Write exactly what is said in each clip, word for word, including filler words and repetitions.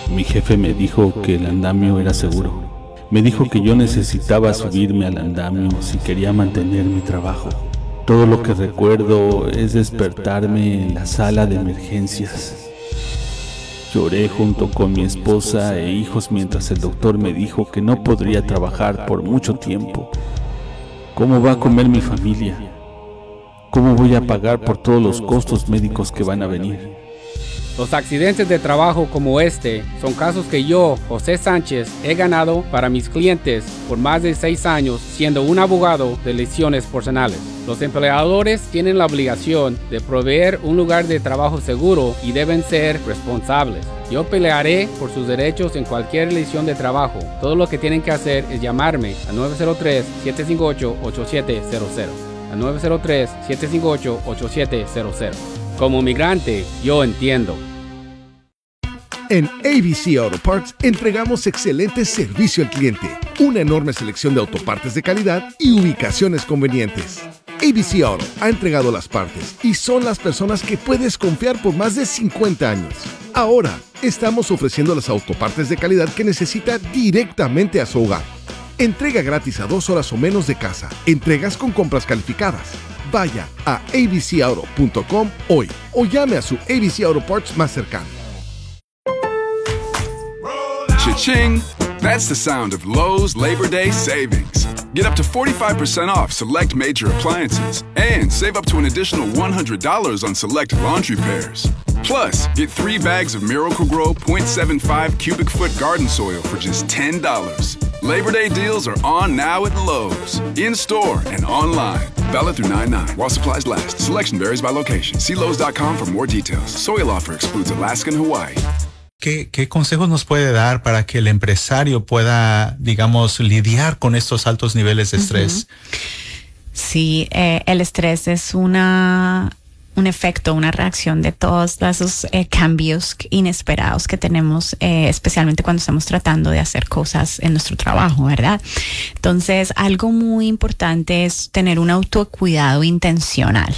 Mi jefe me dijo que el andamio era seguro. Me dijo que yo necesitaba subirme al andamio si quería mantener mi trabajo. Todo lo que recuerdo es despertarme en la sala de emergencias. Lloré junto con mi esposa e hijos mientras el doctor me dijo que no podría trabajar por mucho tiempo. ¿Cómo va a comer mi familia? ¿Cómo voy a pagar por todos los costos médicos que van a venir? Los accidentes de trabajo como este son casos que yo, José Sánchez, he ganado para mis clientes por más de seis años siendo un abogado de lesiones personales. Los empleadores tienen la obligación de proveer un lugar de trabajo seguro y deben ser responsables. Yo pelearé por sus derechos en cualquier lesión de trabajo. Todo lo que tienen que hacer es llamarme a nueve cero tres, siete cinco ocho, ocho siete cero cero. A nueve cero tres, siete cinco ocho, ocho siete cero cero. Como migrante, yo entiendo. En A B C Auto Parts entregamos excelente servicio al cliente, una enorme selección de autopartes de calidad y ubicaciones convenientes. A B C Auto ha entregado las partes y son las personas que puedes confiar por más de cincuenta años. Ahora, estamos ofreciendo las autopartes de calidad que necesita directamente a su hogar. Entrega gratis a dos horas o menos de casa. Entregas con compras calificadas. Vaya a a b c auto punto com hoy o llame a su A B C Auto Parts más cercano. Cha-ching! That's the sound of Lowe's Labor Day savings. Get up to forty-five percent off select major appliances and save up to an additional one hundred dollars on select laundry pairs. Plus, get three bags of Miracle-Gro point seven five cubic foot garden soil for just ten dollars. Labor Day deals are on now at Lowe's, in-store and online. Valid through nine nine while supplies last. Selection varies by location. See Lowe's dot com for more details. Soil offer excludes Alaska and Hawaii. ¿Qué, ¿Qué consejos nos puede dar para que el empresario pueda, digamos, lidiar con estos altos niveles de estrés? Uh-huh. Sí, eh, el estrés es una, un efecto, una reacción de todos esos eh, cambios inesperados que tenemos, eh, especialmente cuando estamos tratando de hacer cosas en nuestro trabajo, ¿verdad? Entonces, algo muy importante es tener un autocuidado intencional.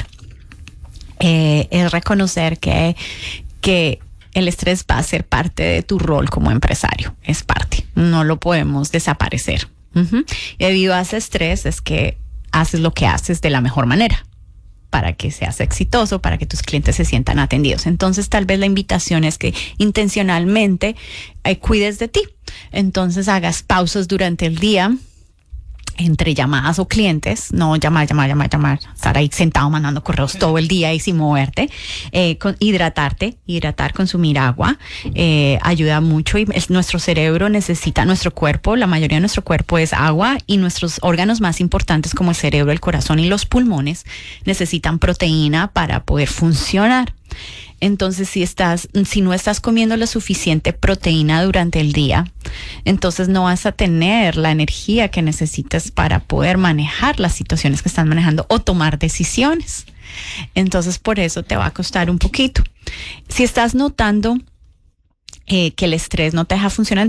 Eh, es reconocer que, que el estrés va a ser parte de tu rol como empresario, es parte, no lo podemos desaparecer. Uh-huh. Y debido a ese estrés es que haces lo que haces de la mejor manera para que seas exitoso, para que tus clientes se sientan atendidos. Entonces tal vez la invitación es que intencionalmente eh, cuides de ti. Entonces hagas pausas durante el día entre llamadas o clientes, no llamar, llamar, llamar, llamar, estar ahí sentado mandando correos todo el día y sin moverte, eh, con, hidratarte, hidratar, consumir agua, eh, ayuda mucho y es, nuestro cerebro necesita, nuestro cuerpo, la mayoría de nuestro cuerpo es agua y nuestros órganos más importantes como el cerebro, el corazón y los pulmones necesitan proteína para poder funcionar. Entonces, si estás, si no estás comiendo la suficiente proteína durante el día, entonces no vas a tener la energía que necesitas para poder manejar las situaciones que estás manejando o tomar decisiones. Entonces, por eso te va a costar un poquito. Si estás notando eh, que el estrés no te deja funcionar,